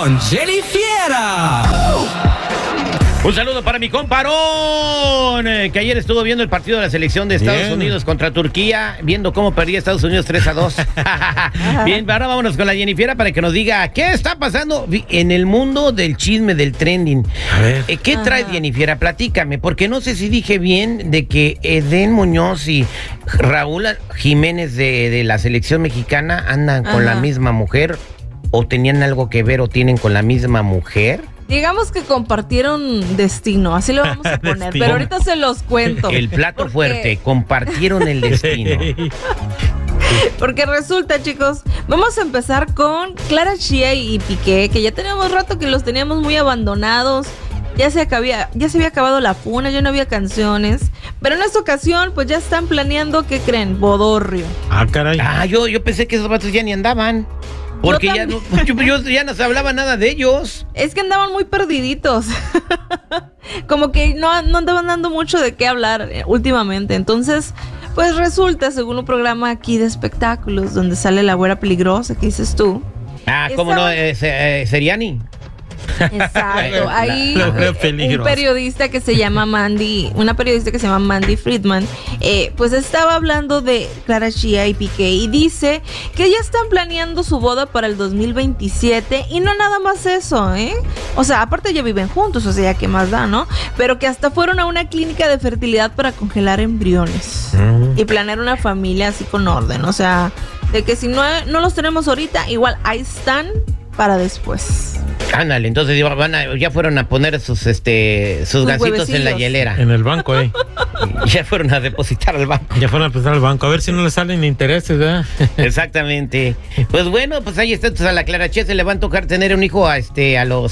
con Jenny Fiera. Un saludo para mi comparón, que ayer estuvo viendo el partido de la selección de Estados Unidos contra Turquía, viendo cómo perdía Estados Unidos 3-2. Bien, ahora vámonos con la Jennifiera para que nos diga qué está pasando en el mundo del chisme, del trending. A ver. ¿Qué trae Jennifiera? Platícame, porque no sé si dije bien de que Edén Muñoz y Raúl Jiménez de la selección mexicana andan con la misma mujer, o tenían algo que ver, o tienen con la misma mujer. Digamos que compartieron destino, así lo vamos a poner, pero ahorita se los cuento. El plato fuerte, compartieron el destino. Porque resulta, chicos, vamos a empezar con Clara Chía y Piqué, que ya teníamos rato que los teníamos muy abandonados. Ya se había acabado la funa, ya no había canciones. Pero en esta ocasión, pues ya están planeando, ¿qué creen? Bodorrio. Ah, caray. Yo pensé que esos vatos ya ni andaban. Porque ya no se hablaba nada de ellos. Es que andaban muy perdiditos. Como que no andaban dando mucho de qué hablar últimamente. Entonces, pues resulta, según un programa aquí de espectáculos, donde sale la güera peligrosa, que dices tú. ¿Cómo no? Seriani. Exacto, ahí un periodista que se llama una periodista que se llama Mandy Friedman, pues estaba hablando de Clara Chía y Piqué y dice que ya están planeando su boda para el 2027 y no nada más eso, o sea, aparte ya viven juntos, o sea, ya qué más da, ¿no? Pero que hasta fueron a una clínica de fertilidad para congelar embriones y planear una familia así con orden, o sea, de que si no los tenemos ahorita, igual ahí están para después. Ándale, entonces ya fueron a poner sus gansitos en la hielera. En el banco, Ya fueron a depositar al banco. Ya fueron a depositar al banco, a ver si no le salen intereses, ¿verdad? Exactamente. Pues bueno, pues ahí está, entonces a la Clara Chía se le va a tocar tener un hijo a los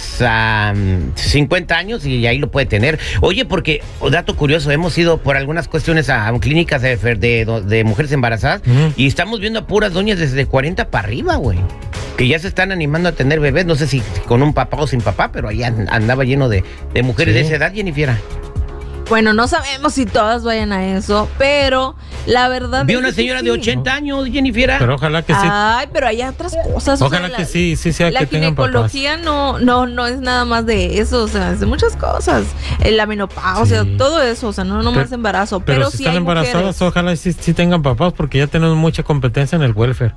50 años y ahí lo puede tener. Oye, porque, dato curioso, hemos ido por algunas cuestiones a clínicas de mujeres embarazadas y estamos viendo a puras doñas desde 40 para arriba, güey. Que ya se están animando a tener bebés, no sé si con un papá o sin papá, pero ahí andaba lleno de mujeres de esa edad, Jennifiera. Bueno, no sabemos si todas vayan a eso, pero la verdad... Vi una señora de 80 años, Jennifiera. Pero ojalá que sí. Ay, pero hay otras cosas. Ojalá que sí sea que tengan papás. La ginecología no es nada más de eso, o sea, es de muchas cosas. La menopausia, todo eso, o sea, no más embarazo. Pero si están embarazadas, mujeres. Ojalá sí tengan papás, porque ya tenemos mucha competencia en el welfare.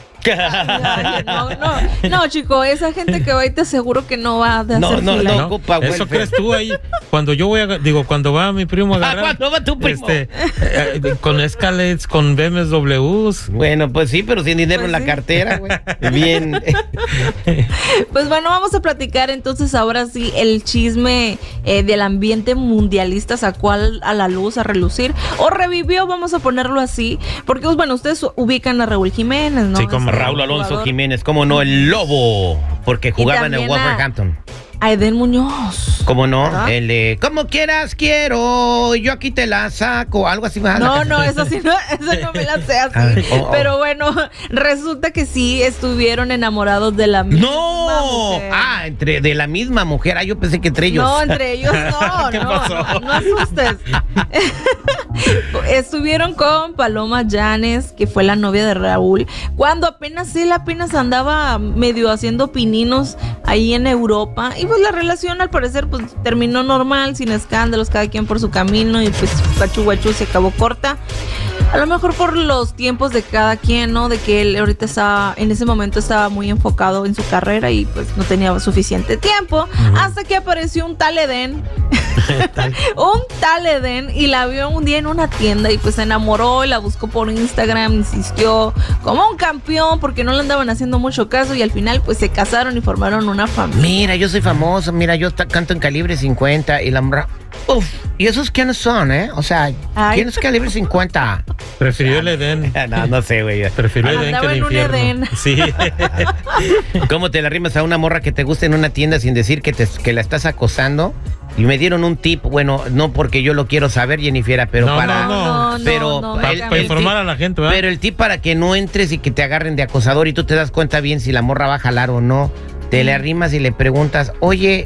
No, chico, esa gente que va ahí te aseguro que no va a hacer fila. No ocupa welfare. Eso crees tú ahí. Cuando yo cuando va mi primo a agarrar. ¿Cuándo va tu primo? Con Escalades, con BMWs. Bueno, pues sí, pero sin dinero en la cartera, güey. Bien. Pues bueno, vamos a platicar entonces ahora sí el chisme del ambiente mundialista sacó a la luz, a relucir, o revivió, vamos a ponerlo así, porque pues bueno, ustedes ubican a Raúl Jiménez, ¿no? Sí, como Raúl Alonso Jiménez, como no, el Lobo, porque jugaba en el Wolverhampton. A Edén Muñoz. ¿Cómo no? El como quieras quiero, yo aquí te la saco, algo así. No, eso sí, eso no me la sé así. Pero bueno, resulta que sí estuvieron enamorados de la misma mujer. De la misma mujer. Yo pensé que entre ellos. No, entre ellos no. ¿Qué pasó? No asustes. Estuvieron con Paloma Llanes, que fue la novia de Raúl, cuando apenas andaba medio haciendo pininos ahí en Europa. Y pues la relación al parecer pues terminó normal, sin escándalos, cada quien por su camino, y pues guachu se acabó corta. A lo mejor por los tiempos de cada quien, ¿no? De que él ahorita en ese momento estaba muy enfocado en su carrera y pues no tenía suficiente tiempo, hasta que apareció un tal Edén. Un tal Edén, y la vio un día en una tienda y pues se enamoró y la buscó por Instagram, insistió como un campeón porque no le andaban haciendo mucho caso, y al final pues se casaron y formaron una familia. Mira, yo soy famoso, mira, yo canto en Calibre 50 y la morra... ¿y esos quiénes son, O sea, ¿quién es Calibre 50? Prefirió el Edén. No sé, güey. Prefirió el Edén que el infierno. Edén. Sí. ¿Cómo te la rimas a una morra que te gusta en una tienda sin decir que la estás acosando? Y me dieron un tip, bueno, no porque yo lo quiero saber, Jennifiera, pero para informar a la gente, ¿verdad? Pero el tip para que no entres y que te agarren de acosador y tú te das cuenta bien si la morra va a jalar o no. Te le arrimas y le preguntas, oye,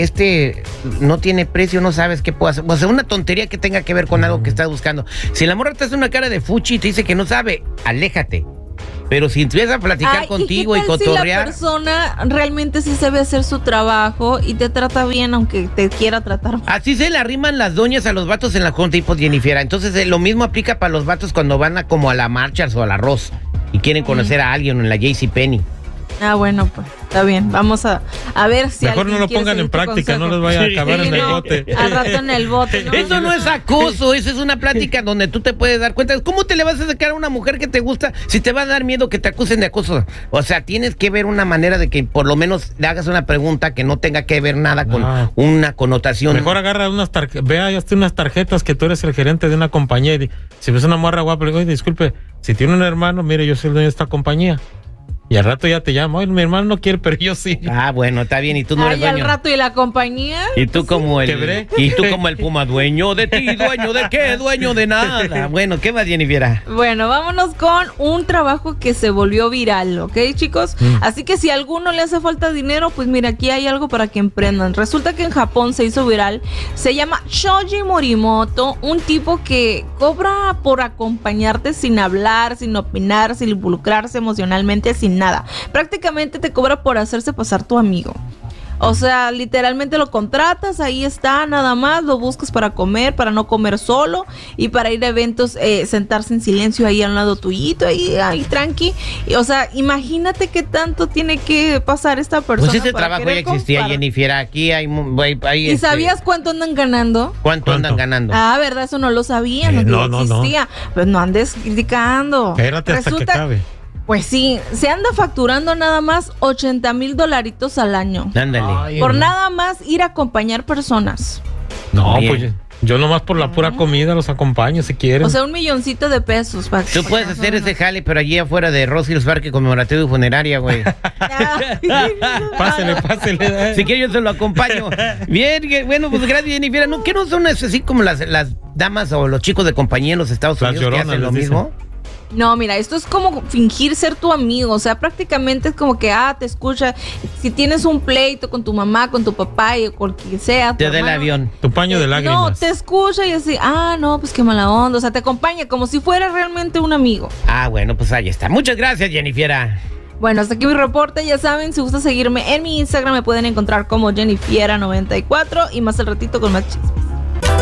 no tiene precio, no sabes qué puedo hacer. O sea, una tontería que tenga que ver con algo que estás buscando. Si la morra te hace una cara de fuchi y te dice que no sabe, aléjate. Pero si empieza a platicar contigo y cotorrear. Si la persona realmente sí sabe hacer su trabajo y te trata bien, aunque te quiera tratar mal. Así se le arriman las doñas a los vatos en la junta y pues Jennifer. Entonces lo mismo aplica para los vatos cuando van como a la Marchas o al Arroz y quieren conocer a alguien en la JCPenney. Ah, bueno, pues está bien. Vamos a ver si mejor no lo pongan en práctica, no les vaya a acabar en el bote. Al rato en el bote, ¿no? Eso no es acoso, eso es una plática donde tú te puedes dar cuenta. ¿Cómo te le vas a sacar a una mujer que te gusta si te va a dar miedo que te acusen de acoso? O sea, tienes que ver una manera de que por lo menos le hagas una pregunta que no tenga que ver nada con una connotación. Mejor agarra unas unas tarjetas que tú eres el gerente de una compañía y si ves una morra guapa, le digo, oye, disculpe, si tiene un hermano, mire, yo soy el dueño de esta compañía. Y al rato ya te llamo, mi hermano no quiere, pero yo sí. Ah, bueno, está bien, y tú no eres dueño. Y al rato, ¿y la compañía? Y tú como el Puma, dueño de ti, dueño de qué, dueño de nada. Bueno, ¿qué más, Jennifer? Bueno, vámonos con un trabajo que se volvió viral, ¿ok, chicos? Así que si a alguno le hace falta dinero, pues mira, aquí hay algo para que emprendan. Resulta que en Japón se hizo viral, se llama Shoji Morimoto, un tipo que cobra por acompañarte sin hablar, sin opinar, sin involucrarse emocionalmente, sin nada. Prácticamente te cobra por hacerse pasar tu amigo. O sea, literalmente lo contratas, ahí está, nada más, lo buscas para comer, para no comer solo y para ir a eventos, sentarse en silencio ahí al lado tuyito, ahí tranqui. O sea, imagínate qué tanto tiene que pasar esta persona. Pues ese trabajo ya existía, Jennifer. Aquí hay ¿Y sabías cuánto andan ganando? ¿Cuánto andan ganando? Ah, ¿verdad? Eso no lo sabía, no existía. Pues no andes criticando. Espérate hasta que acabe. Pues sí, se anda facturando nada más $80,000 al año. Ándale. Por nada más ir a acompañar personas. No, pues yo nomás por la pura comida los acompaño si quieren. O sea, $1,000,000 de pesos. Tú puedes hacer ese jale, pero allí afuera de Ross Hills Parque Conmemorativo y Funeraria, güey. Pásele. Si quieres yo se lo acompaño. Bien, bueno, pues gracias, Jennifer. ¿No, ¿qué no son así como las damas o los chicos de compañía en los Estados Unidos lloronas, que hacen lo mismo? No, mira, esto es como fingir ser tu amigo, o sea, prácticamente es como que, te escucha, si tienes un pleito con tu mamá, con tu papá y con quien sea. Te da el avión. Tu paño de lágrimas. No, te escucha y así, no, pues qué mala onda, o sea, te acompaña como si fuera realmente un amigo. Bueno, pues ahí está. Muchas gracias, Jennifer. Bueno, hasta aquí mi reporte, ya saben, si gusta seguirme en mi Instagram me pueden encontrar como Jennifiera94 y más al ratito con más chismes.